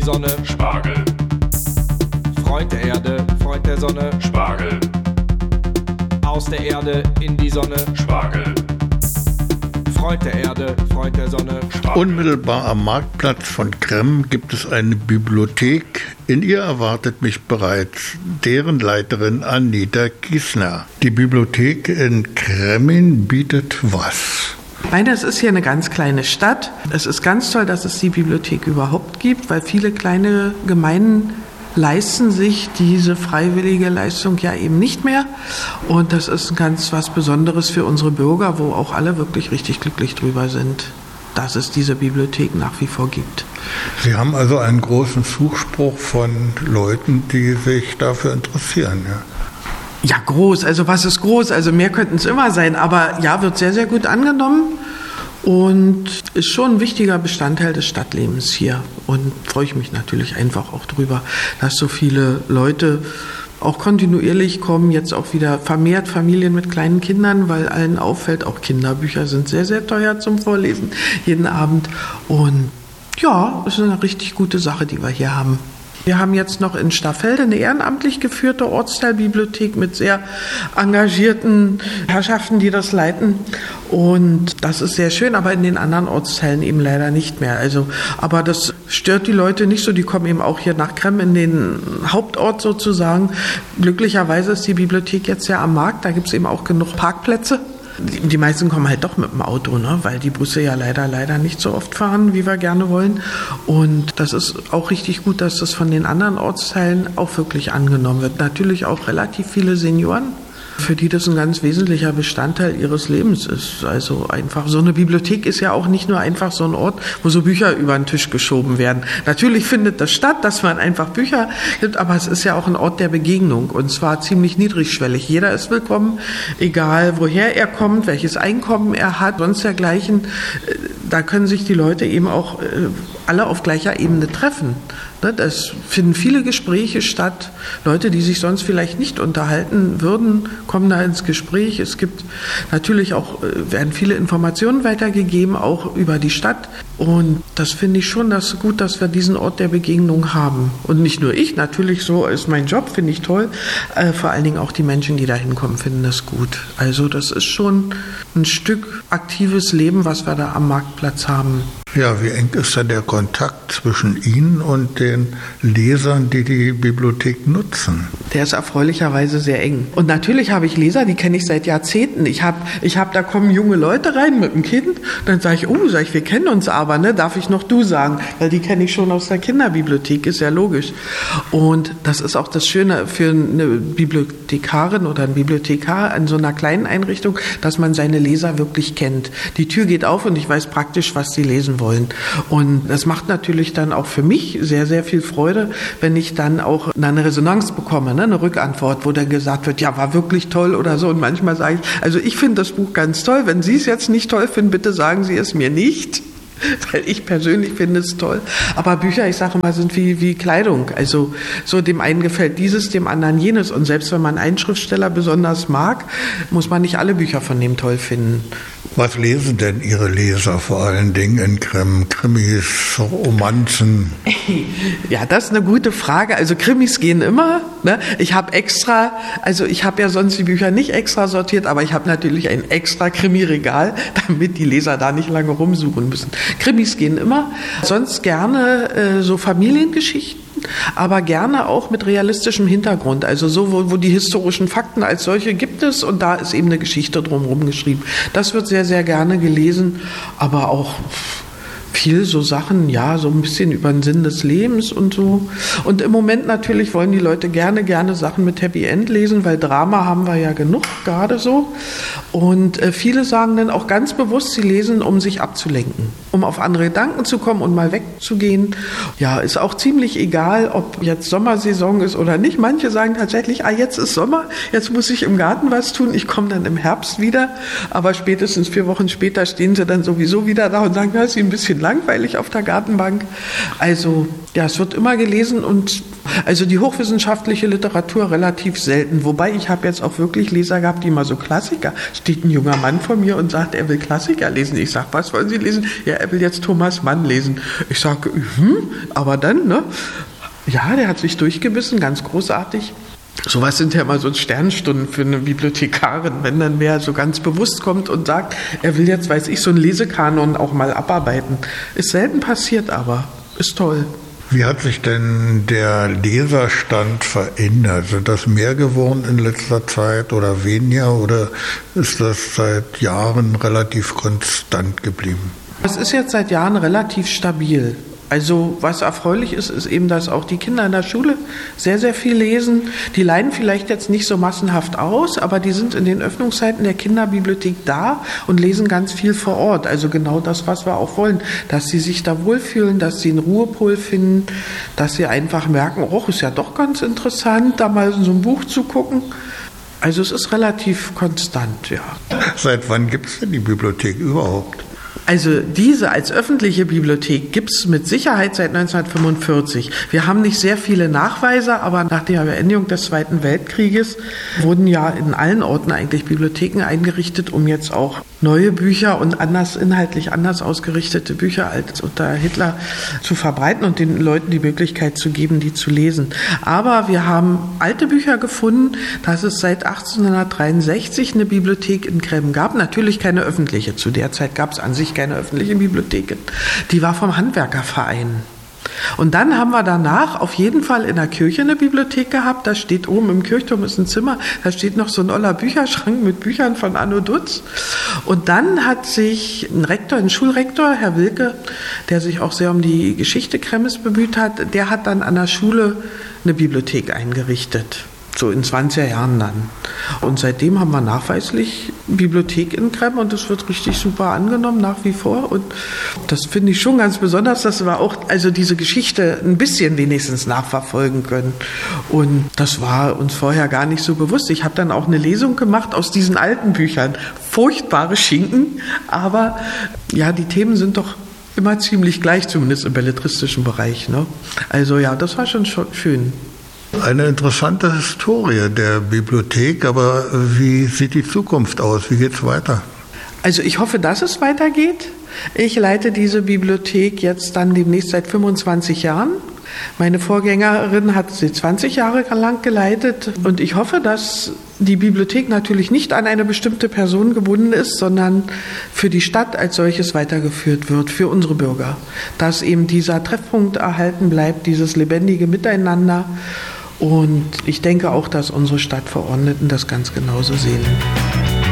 Sonne, Spargel. Freund der Erde, Freund der Sonne, Spargel. aus der Erde in die Sonne, Spargel. Freund der Erde, Freund der Sonne, Spargel. Unmittelbar am Marktplatz von Kremm gibt es eine Bibliothek. In ihr erwartet mich bereits deren Leiterin Anita Giesner. Die Bibliothek in Kremmin bietet was? Es ist hier eine ganz kleine Stadt. Es ist ganz toll, dass es die Bibliothek überhaupt gibt, weil viele kleine Gemeinden leisten sich diese freiwillige Leistung ja eben nicht mehr. Und das ist ganz was Besonderes für unsere Bürger, wo auch alle wirklich richtig glücklich drüber sind, dass es diese Bibliothek nach wie vor gibt. Sie haben also einen großen Zuspruch von Leuten, die sich dafür interessieren, ja? Ja, groß. Also was ist groß? Also mehr könnten es immer sein. Aber ja, wird sehr, sehr gut angenommen und ist schon ein wichtiger Bestandteil des Stadtlebens hier. Und freue ich mich natürlich einfach auch drüber, dass so viele Leute auch kontinuierlich kommen, jetzt auch wieder vermehrt Familien mit kleinen Kindern, weil allen auffällt, auch Kinderbücher sind sehr, sehr teuer zum Vorlesen jeden Abend. Und ja, es ist eine richtig gute Sache, die wir hier haben. Wir haben jetzt noch in Staffelde eine ehrenamtlich geführte Ortsteilbibliothek mit sehr engagierten Herrschaften, die das leiten. Und das ist sehr schön, aber in den anderen Ortsteilen eben leider nicht mehr. Aber das stört die Leute nicht so. Die kommen eben auch hier nach Kremm in den Hauptort sozusagen. Glücklicherweise ist die Bibliothek jetzt ja am Markt. Da gibt es eben auch genug Parkplätze. Die meisten kommen halt doch mit dem Auto, ne? Weil die Busse ja leider nicht so oft fahren, wie wir gerne wollen. Und das ist auch richtig gut, dass das von den anderen Ortsteilen auch wirklich angenommen wird. Natürlich auch relativ viele Senioren, für die das ein ganz wesentlicher Bestandteil ihres Lebens ist. Also einfach, so eine Bibliothek ist ja auch nicht nur einfach so ein Ort, wo so Bücher über den Tisch geschoben werden. Natürlich findet das statt, dass man einfach Bücher gibt, aber es ist ja auch ein Ort der Begegnung und zwar ziemlich niedrigschwellig. Jeder ist willkommen, egal woher er kommt, welches Einkommen er hat, sonst dergleichen. Da können sich die Leute eben auch alle auf gleicher Ebene treffen. Es finden viele Gespräche statt. Leute, die sich sonst vielleicht nicht unterhalten würden, kommen da ins Gespräch. Es gibt natürlich auch, werden viele Informationen weitergegeben, auch über die Stadt. Und das finde ich schon gut, dass wir diesen Ort der Begegnung haben. Und nicht nur ich, natürlich, so ist mein Job, finde ich toll. Vor allen Dingen auch die Menschen, die da hinkommen, finden das gut. Also das ist schon ein Stück aktives Leben, was wir da am Marktplatz haben. Ja, wie eng ist da der Kontakt zwischen Ihnen und den Lesern, die die Bibliothek nutzen? Der ist erfreulicherweise sehr eng. Und natürlich habe ich Leser, die kenne ich seit Jahrzehnten. Da kommen junge Leute rein mit einem Kind, dann sage ich, wir kennen uns aber, ne? Darf ich noch du sagen? Weil die kenne ich schon aus der Kinderbibliothek, ist ja logisch. Und das ist auch das Schöne für eine Bibliothekarin oder einen Bibliothekar in so einer kleinen Einrichtung, dass man seine Leser wirklich kennt. Die Tür geht auf und ich weiß praktisch, was sie lesen wollen. Und das macht natürlich dann auch für mich sehr, sehr viel Freude, wenn ich dann auch eine Resonanz bekomme, ne? Eine Rückantwort, wo dann gesagt wird, ja, war wirklich toll oder so. Und manchmal sage ich, also ich finde das Buch ganz toll. Wenn Sie es jetzt nicht toll finden, bitte sagen Sie es mir nicht. Weil ich persönlich finde es toll. Aber Bücher, ich sage mal, sind wie Kleidung. Also so dem einen gefällt dieses, dem anderen jenes. Und selbst wenn man einen Schriftsteller besonders mag, muss man nicht alle Bücher von dem toll finden. Was lesen denn Ihre Leser vor allen Dingen in Kremm? Krimis, Romanzen? Ja, das ist eine gute Frage. Also Krimis gehen immer. Ne? Ich habe ja sonst die Bücher nicht extra sortiert, aber ich habe natürlich ein extra Krimiregal, damit die Leser da nicht lange rumsuchen müssen. Krimis gehen immer. Sonst gerne so Familiengeschichten, aber gerne auch mit realistischem Hintergrund. Also so, wo die historischen Fakten als solche gibt es und da ist eben eine Geschichte drumherum geschrieben. Das wird sehr, sehr gerne gelesen, aber auch viel so Sachen, ja, so ein bisschen über den Sinn des Lebens und so. Und im Moment natürlich wollen die Leute gerne Sachen mit Happy End lesen, weil Drama haben wir ja genug, gerade so. Und viele sagen dann auch ganz bewusst, sie lesen, um sich abzulenken, um auf andere Gedanken zu kommen und mal wegzugehen. Ja, ist auch ziemlich egal, ob jetzt Sommersaison ist oder nicht. Manche sagen tatsächlich, jetzt ist Sommer, jetzt muss ich im Garten was tun, ich komme dann im Herbst wieder. Aber spätestens 4 Wochen später stehen sie dann sowieso wieder da und sagen, ist ein bisschen langweilig auf der Gartenbank. Also ja, es wird immer gelesen und also die hochwissenschaftliche Literatur relativ selten. Wobei ich habe jetzt auch wirklich Leser gehabt, die mal so Klassiker. Steht ein junger Mann vor mir und sagt, er will Klassiker lesen. Ich sage, was wollen Sie lesen? Ja, er will jetzt Thomas Mann lesen. Ich sage, aber dann, ne? Ja, der hat sich durchgebissen, ganz großartig. Sowas sind ja immer so Sternstunden für eine Bibliothekarin, wenn dann wer so ganz bewusst kommt und sagt, er will jetzt, weiß ich, so einen Lesekanon auch mal abarbeiten. Ist selten passiert, aber ist toll. Wie hat sich denn der Leserstand verändert? Sind das mehr geworden in letzter Zeit oder weniger oder ist das seit Jahren relativ konstant geblieben? Es ist jetzt seit Jahren relativ stabil. Also was erfreulich ist, ist eben, dass auch die Kinder in der Schule sehr, sehr viel lesen. Die leiden vielleicht jetzt nicht so massenhaft aus, aber die sind in den Öffnungszeiten der Kinderbibliothek da und lesen ganz viel vor Ort. Also genau das, was wir auch wollen, dass sie sich da wohlfühlen, dass sie einen Ruhepol finden, dass sie einfach merken, oh, ist ja doch ganz interessant, da mal in so ein Buch zu gucken. Also es ist relativ konstant, ja. Seit wann gibt es denn die Bibliothek überhaupt? Also diese als öffentliche Bibliothek gibt es mit Sicherheit seit 1945. Wir haben nicht sehr viele Nachweise, aber nach der Beendigung des Zweiten Weltkrieges wurden ja in allen Orten eigentlich Bibliotheken eingerichtet, um jetzt auch neue Bücher und inhaltlich anders ausgerichtete Bücher als unter Hitler zu verbreiten und den Leuten die Möglichkeit zu geben, die zu lesen. Aber wir haben alte Bücher gefunden, dass es seit 1863 eine Bibliothek in Kremm gab. Natürlich keine öffentliche. Zu der Zeit gab es an sich keine öffentliche Bibliothek. Die war vom Handwerkerverein. Und dann haben wir danach auf jeden Fall in der Kirche eine Bibliothek gehabt. Da steht oben im Kirchturm ist ein Zimmer, da steht noch so ein oller Bücherschrank mit Büchern von Anno Dutz. Und dann hat sich ein Schulrektor, Herr Wilke, der sich auch sehr um die Geschichte Kremmes bemüht hat, der hat dann an der Schule eine Bibliothek eingerichtet. So in 20er Jahren dann. Und seitdem haben wir nachweislich Bibliothek in Kremm und das wird richtig super angenommen nach wie vor. Und das finde ich schon ganz besonders, dass wir auch also diese Geschichte ein bisschen wenigstens nachverfolgen können. Und das war uns vorher gar nicht so bewusst. Ich habe dann auch eine Lesung gemacht aus diesen alten Büchern. Furchtbare Schinken, aber ja, die Themen sind doch immer ziemlich gleich, zumindest im belletristischen Bereich. Ne? Also ja, das war schon schön. Eine interessante Historie der Bibliothek, aber wie sieht die Zukunft aus? Wie geht es weiter? Also ich hoffe, dass es weitergeht. Ich leite diese Bibliothek jetzt dann demnächst seit 25 Jahren. Meine Vorgängerin hat sie 20 Jahre lang geleitet und ich hoffe, dass die Bibliothek natürlich nicht an eine bestimmte Person gebunden ist, sondern für die Stadt als solches weitergeführt wird, für unsere Bürger. Dass eben dieser Treffpunkt erhalten bleibt, dieses lebendige Miteinander. Und ich denke auch, dass unsere Stadtverordneten das ganz genauso sehen.